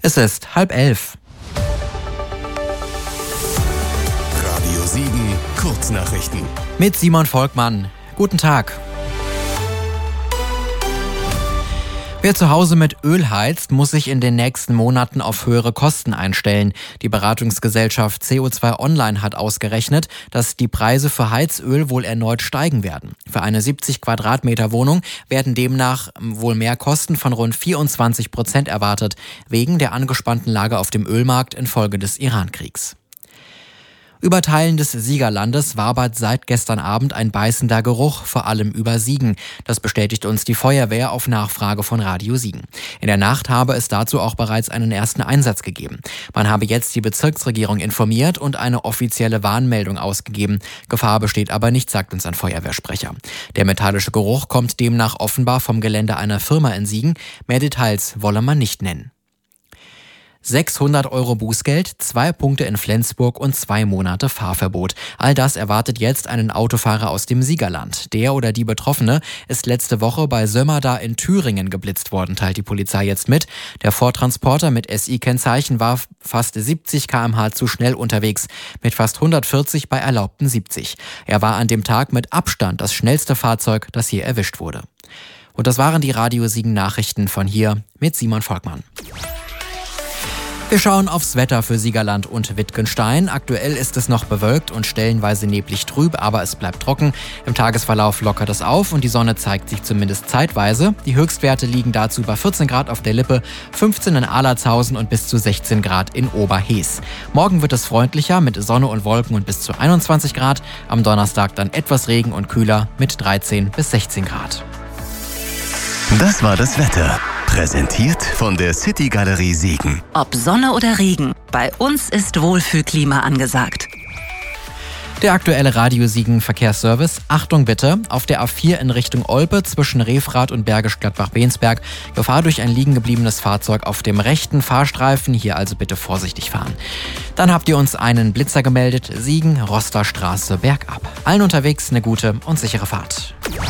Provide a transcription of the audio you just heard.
Es ist 10:30. Radio Siegen, Kurznachrichten. Mit Simon Volkmann. Guten Tag. Wer zu Hause mit Öl heizt, muss sich in den nächsten Monaten auf höhere Kosten einstellen. Die Beratungsgesellschaft CO2 Online hat ausgerechnet, dass die Preise für Heizöl wohl erneut steigen werden. Für eine 70 Quadratmeter Wohnung werden demnach wohl mehr Kosten von rund 24% erwartet, wegen der angespannten Lage auf dem Ölmarkt infolge des Irankriegs. Über Teilen des Siegerlandes wabert seit gestern Abend ein beißender Geruch, vor allem über Siegen. Das bestätigt uns die Feuerwehr auf Nachfrage von Radio Siegen. In der Nacht habe es dazu auch bereits einen ersten Einsatz gegeben. Man habe jetzt die Bezirksregierung informiert und eine offizielle Warnmeldung ausgegeben. Gefahr besteht aber nicht, sagt uns ein Feuerwehrsprecher. Der metallische Geruch kommt demnach offenbar vom Gelände einer Firma in Siegen. Mehr Details wolle man nicht nennen. 600 € Bußgeld, 2 Punkte in Flensburg und 2 Monate Fahrverbot. All das erwartet jetzt einen Autofahrer aus dem Siegerland. Der oder die Betroffene ist letzte Woche bei Sömmerda in Thüringen geblitzt worden, teilt die Polizei jetzt mit. Der Ford-Transporter mit SI-Kennzeichen war fast 70 km/h zu schnell unterwegs, mit fast 140 bei erlaubten 70. Er war an dem Tag mit Abstand das schnellste Fahrzeug, das hier erwischt wurde. Und das waren die Radio Siegen Nachrichten von hier mit Simon Volkmann. Wir schauen aufs Wetter für Siegerland und Wittgenstein. Aktuell ist es noch bewölkt und stellenweise neblig trüb, aber es bleibt trocken. Im Tagesverlauf lockert es auf und die Sonne zeigt sich zumindest zeitweise. Die Höchstwerte liegen dazu bei 14 Grad auf der Lippe, 15 in Ahlertshausen und bis zu 16 Grad in Oberhees. Morgen wird es freundlicher mit Sonne und Wolken und bis zu 21 Grad. Am Donnerstag dann etwas Regen und kühler mit 13 bis 16 Grad. Das war das Wetter. Präsentiert von der City Galerie Siegen. Ob Sonne oder Regen, bei uns ist Wohlfühlklima angesagt. Der aktuelle Radio Siegen Verkehrsservice. Achtung bitte, auf der A4 in Richtung Olpe zwischen Refrath und Bergisch Gladbach-Behnsberg Gefahr durch ein liegen gebliebenes Fahrzeug auf dem rechten Fahrstreifen. Hier also bitte vorsichtig fahren. Dann habt ihr uns einen Blitzer gemeldet. Siegen, Roster Straße bergab. Allen unterwegs eine gute und sichere Fahrt.